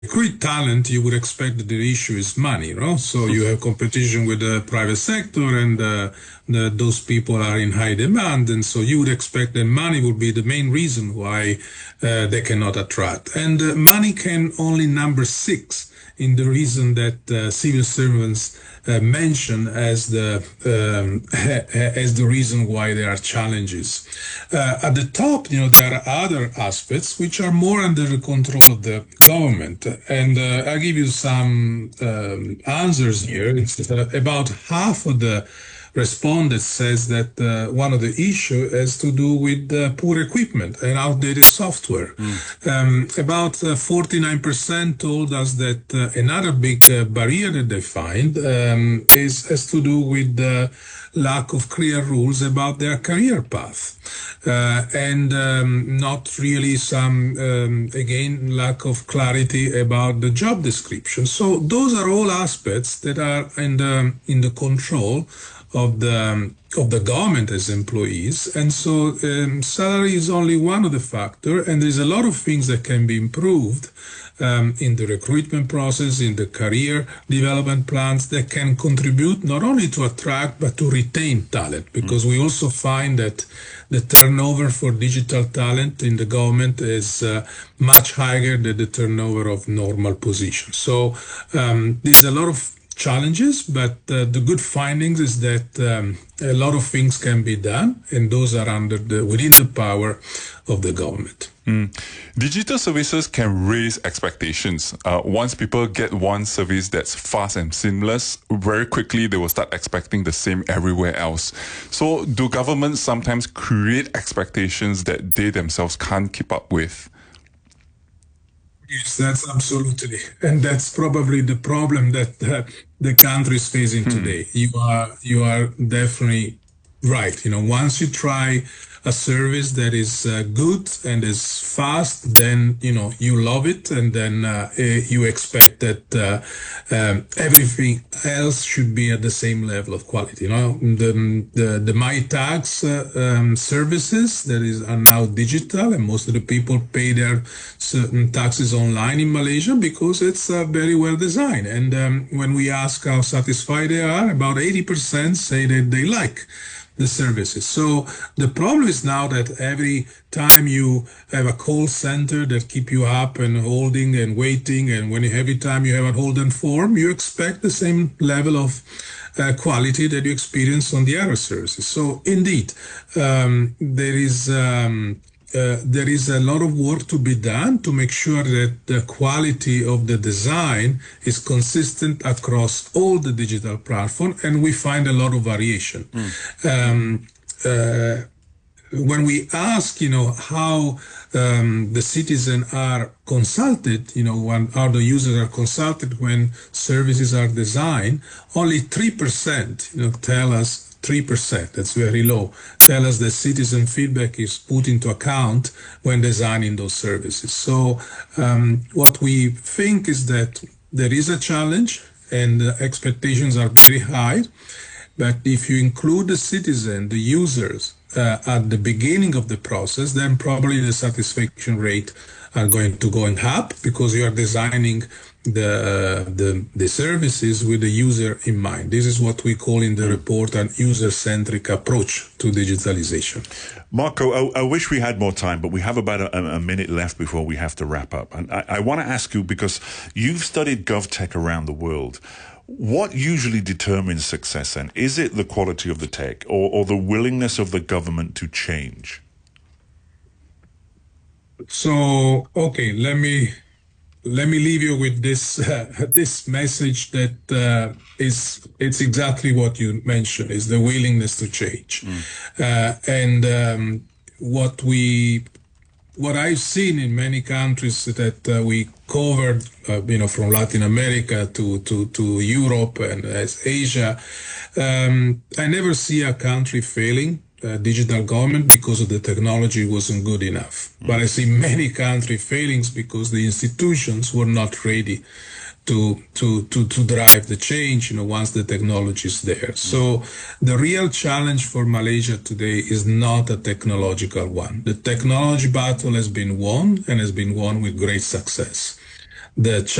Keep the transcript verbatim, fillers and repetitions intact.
recruit talent, you would expect that the issue is money, no? So you have competition with the private sector, and uh, the, those people are in high demand, and so you would expect that money would be the main reason why uh, they cannot attract. And uh, money can only number six in the reason that uh, civil servants uh, mention as the um, as the reason why there are challenges. Uh, at the top, you know, there are other aspects which are more under the control of the government, and uh, I'll give you some um, answers here. It's uh, about half of the respondents says that uh, one of the issues has to do with uh, poor equipment and outdated software. Mm. Um, about uh, forty-nine percent told us that uh, another big uh, barrier that they find um, is has to do with the lack of clear rules about their career path, uh, and um, not really some, um, again, lack of clarity about the job description. So those are all aspects that are in the, in the control of the um, of the government as employees, and so um, salary is only one of the factors, and there's a lot of things that can be improved um, in the recruitment process, in the career development plans that can contribute not only to attract but to retain talent, because mm-hmm. we also find that the turnover for digital talent in the government is uh, much higher than the turnover of normal positions. So um, there's a lot of challenges, but uh, the good findings is that um, a lot of things can be done, and those are under the within the power of the government. Mm. Digital services can raise expectations. Uh, once people get one service that's fast and seamless, very quickly they will start expecting the same everywhere else. So do governments sometimes create expectations that they themselves can't keep up with? Yes, that's absolutely, and that's probably the problem that uh, the country is facing hmm. today. You are you are definitely right. You know, once you try a service that is uh, good and is fast, then you know you love it, and then uh, you expect that uh, um, everything else should be at the same level of quality. You know, the the, the MyTax uh, um, services that is are now digital, and most of the people pay their certain taxes online in Malaysia because it's uh, very well designed. And um, when we ask how satisfied they are, about eighty percent say that they like the services. So the problem is now that every time you have a call center that keep you up and holding and waiting, and when every time you have a hold and form, you expect the same level of uh, quality that you experience on the other services. So indeed, um, there is um, Uh, there is a lot of work to be done to make sure that the quality of the design is consistent across all the digital platforms, and we find a lot of variation. Mm. Um, uh, when we ask, you know, how um, the citizens are consulted, you know, when how the users are consulted when services are designed, only three percent, you know, tell us three percent, that's very low, tell us that citizen feedback is put into account when designing those services. So um, what we think is that there is a challenge, and the expectations are very high, but if you include the citizen, the users, uh, at the beginning of the process, then probably the satisfaction rate are going to go up, because you are designing the, uh, the the services with the user in mind. This is what we call in the report an user-centric approach to digitalization. Marco, I, I wish we had more time, but we have about a, a minute left before we have to wrap up. And I, I want to ask you, because you've studied GovTech around the world, what usually determines success then? Is it the quality of the tech, or, or the willingness of the government to change? So, okay, let me let me leave you with this uh, this message that uh, is it's exactly what you mentioned, is the willingness to change. Mm. Uh, and um, what we what I've seen in many countries that uh, we covered, uh, you know, from Latin America to to to Europe and as Asia, um, I never see a country failing Uh, digital government because of the technology wasn't good enough. Mm. But I see many country failings because the institutions were not ready to to to to drive the change, you know, once the technology is there. Mm. So the real challenge for Malaysia today is not a technological one. The technology battle has been won, and has been won with great success. the